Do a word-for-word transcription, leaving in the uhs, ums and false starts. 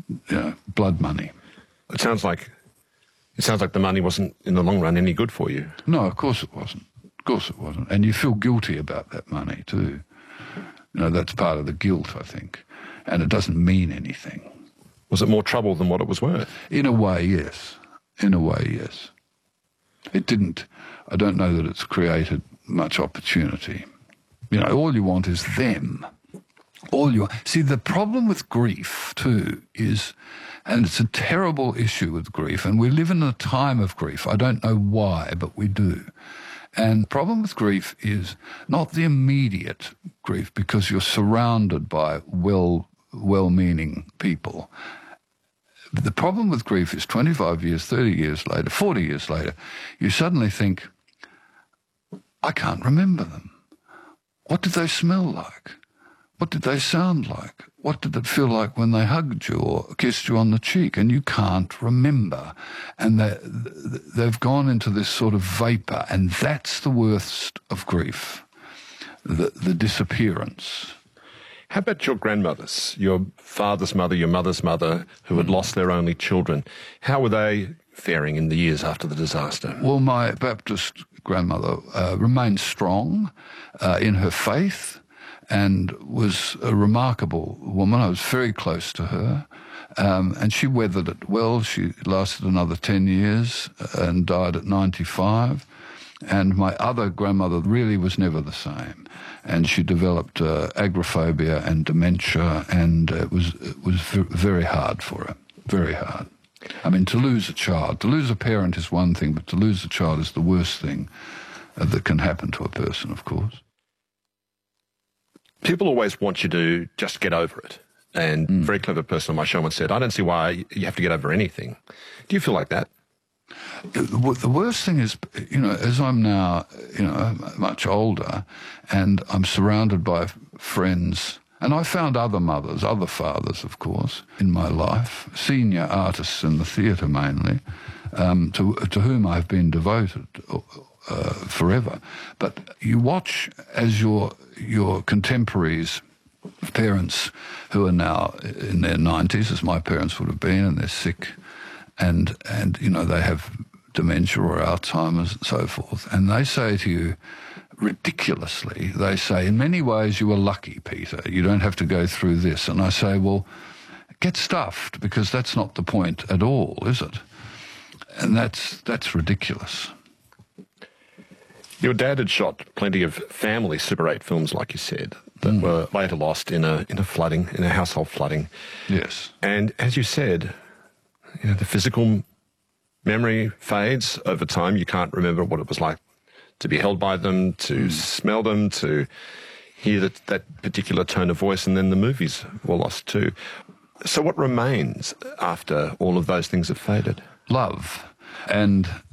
you know, blood money. It sounds like it sounds like the money wasn't, in the long run, any good for you. No, of course it wasn't. Of course it wasn't. And you feel guilty about that money too. You know, that's part of the guilt, I think. And it doesn't mean anything. Was it more trouble than what it was worth? In a way, yes. In a way, yes. It didn't. I don't know that it's created much opportunity. You know, all you want is them. All you see, the problem with grief too is, and it's a terrible issue with grief, and we live in a time of grief. I don't know why, but we do. And the problem with grief is not the immediate grief, because you're surrounded by well, well-meaning people. The problem with grief is twenty-five years, thirty years later, forty years later, you suddenly think, I can't remember them. What did they smell like? What did they sound like? What did it feel like when they hugged you or kissed you on the cheek? And you can't remember. And they, they've gone into this sort of vapour, and that's the worst of grief, the, the disappearance. How about your grandmothers, your father's mother, your mother's mother, who had lost their only children? How were they faring in the years after the disaster? Well, my Baptist grandmother uh, remained strong uh, in her faith, and was a remarkable woman. I was very close to her, um, and she weathered it well. She lasted another ten years and died at ninety-five. And my other grandmother really was never the same, and she developed uh, agoraphobia and dementia, and it was it was very hard for her, very hard. I mean, to lose a child, to lose a parent is one thing, but to lose a child is the worst thing uh, that can happen to a person, of course. People always want you to just get over it. And mm. a very clever person on my show once said, I don't see why you have to get over anything. Do you feel like that? The worst thing is, you know, as I'm now, you know, much older, and I'm surrounded by friends, and I found other mothers, other fathers, of course, in my life, senior artists in the theatre mainly, um, to, to whom I've been devoted uh, forever. But you watch as your your contemporaries, parents who are now in their nineties, as my parents would have been, and they're sick, and, and you know, they have dementia or Alzheimer's and so forth, and they say to you, ridiculously, they say, in many ways you were lucky, Peter, you don't have to go through this. And I say, well, get stuffed, because that's not the point at all, is it? And that's that's ridiculous. Your dad had shot plenty of family Super eight films, like you said, that mm. were later lost in a in a flooding, in a household flooding. Yes. And as you said, you know, the physical memory fades over time. You can't remember what it was like to be held by them, to mm. smell them, to hear that, that particular tone of voice, and then the movies were lost too. So what remains after all of those things have faded? Love. And